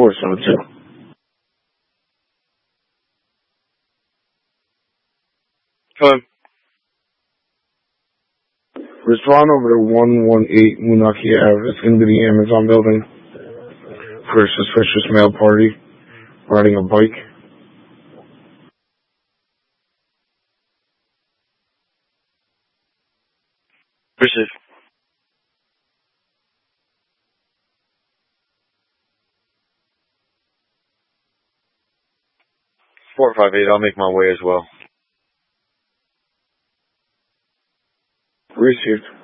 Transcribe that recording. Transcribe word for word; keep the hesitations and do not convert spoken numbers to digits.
four seven two. Hello. Respond over to one one eight Moonachie Avenue. It's going to be the Amazon building for a suspicious male party riding a bike. Receive. four five eight, I'll make my way as well. Received.